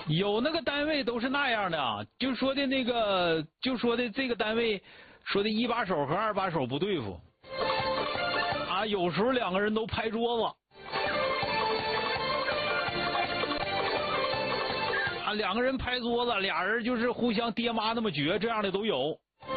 有那个单位都是那样的啊，就说的这个单位说的一把手和二把手不对付啊，有时候两个人都拍桌子啊，两个人拍桌子，俩人就是互相爹妈那么绝，这样的都有。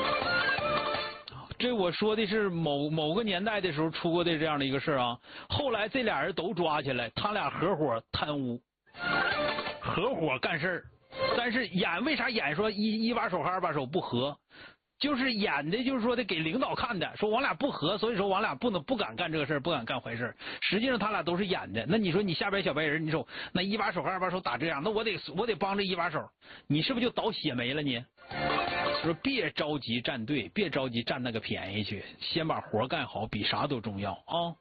这我说的是某个年代的时候出过的这样的一个事啊，后来这俩人都抓起来，他俩合伙贪污，合伙干事儿，但是为啥演说一把手和二把手不和？就是演的，就是说的给领导看的，说我俩不和，所以说我俩不敢干这个事儿，不敢干坏事。实际上他俩都是演的。那你说你下边小白人，你说那一把手和二把手打这样，那我得帮着一把手，你是不是就倒血霉了你？说别着急站队，别着急占那个便宜去，先把活干好，比啥都重要啊。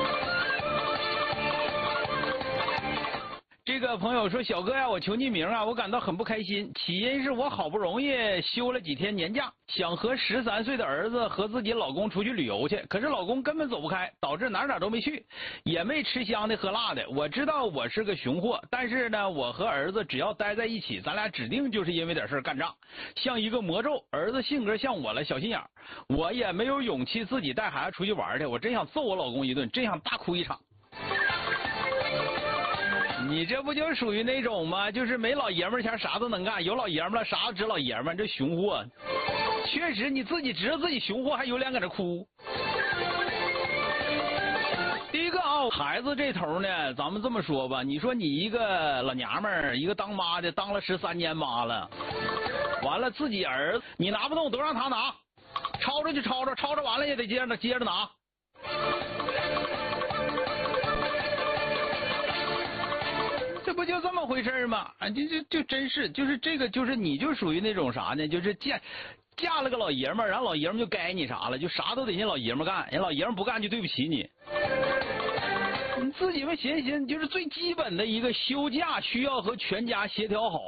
这个朋友说，小哥呀，我求匿名啊，我感到很不开心，起因是我好不容易休了几天年假，想和13岁的儿子和自己老公出去旅游去，可是老公根本走不开，导致哪都没去，也没吃香的喝辣的。我知道我是个熊货，但是呢，我和儿子只要待在一起，咱俩指定就是因为点事干仗，像一个魔咒。儿子性格像我了，小心眼，我也没有勇气自己带孩子出去玩去，我真想揍我老公一顿，真想大哭一场。你这不就属于那种吗？就是没老爷们前啥都能干，有老爷们了啥都指老爷们，这熊货。确实你自己知道自己熊货，还有脸搁这哭。第一个啊，孩子这头呢，咱们这么说吧，你说你一个老娘们儿，一个当妈的，当了13年妈了，完了自己儿子你拿不动都让他拿，抄着就抄着，抄着完了也得接着拿。这不就这么回事吗？啊，就真是，就是这个，就是你就属于那种啥呢？就是嫁了个老爷们儿，然后老爷们儿就该你啥了，就啥都得人老爷们儿干，人老爷们儿不干就对不起你。你自己们寻，就是最基本的一个休假需要和全家协调好。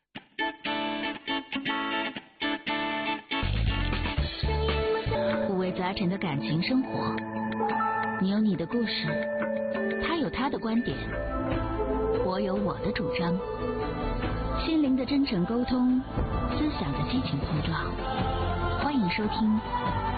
五味杂陈的感情生活，你有你的故事，他有他的观点。我有我的主张，心灵的真诚沟通，思想的激情碰撞。欢迎收听